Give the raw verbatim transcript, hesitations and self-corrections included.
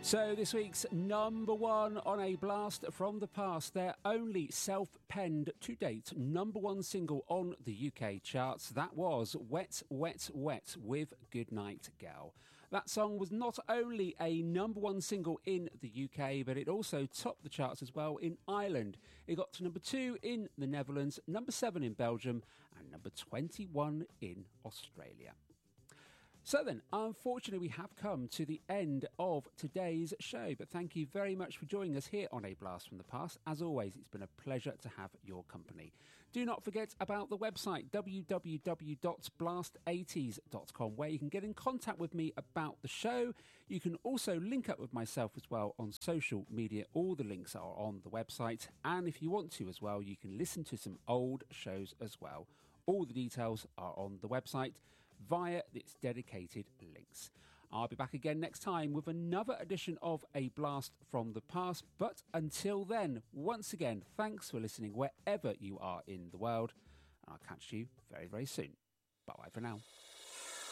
So this week's number one on A Blast from the Past, their only self-penned to date number one single on the U K charts, that was Wet, Wet, Wet with Goodnight Gal. That song was not only a number one single in the U K, but it also topped the charts as well in Ireland. It got to number two in the Netherlands, number seven in Belgium, and number twenty-one in Australia. So then, unfortunately, we have come to the end of today's show, but thank you very much for joining us here on A Blast from the Past. As always, it's been a pleasure to have your company. Do not forget about the website, w w w dot blast eighties dot com, where you can get in contact with me about the show. You can also link up with myself as well on social media. All the links are on the website, and if you want to as well, you can listen to some old shows as well. All the details are on the website via its dedicated links. I'll be back again next time with another edition of A Blast from the Past. But until then, once again, thanks for listening wherever you are in the world. And I'll catch you very, very soon. Bye-bye for now.